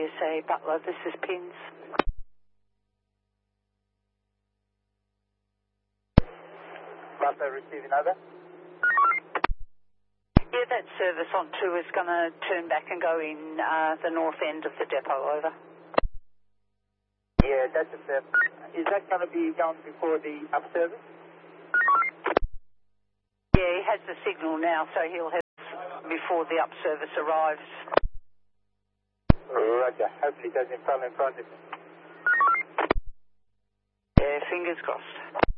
GSA Butler, this is Pins. Butler receiving over. Yeah, that service on 2 is going to turn back and go in the north end of the depot, over. Yeah, that's a fair. Is that going to be going before the up service? Yeah, he has the signal now, so he'll have before the up service arrives. Roger. Hopefully it doesn't fall in front of him. Yeah, fingers crossed.